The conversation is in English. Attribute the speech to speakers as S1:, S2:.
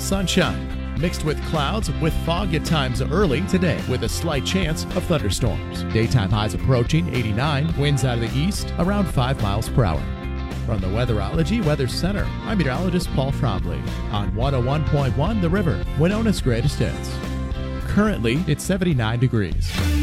S1: sunshine, mixed with clouds with fog at times early today with a slight chance of thunderstorms. Daytime highs approaching 89, winds out of the east around 5 miles per hour. From the Weatherology Weather Center, I'm meteorologist Paul Trombley on 101.1 The River, Winona's greatest hits. Currently, it's 79 degrees.